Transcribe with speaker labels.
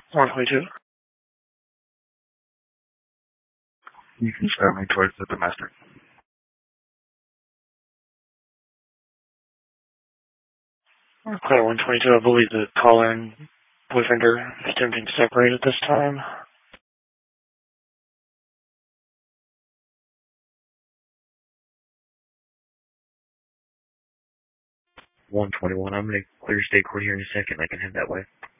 Speaker 1: 122.
Speaker 2: You can start me towards the domestic.
Speaker 1: Okay, 122, I believe the caller and boyfriend are attempting to separate at this time.
Speaker 2: 121, I'm going to clear state court here in a second. I can head that way.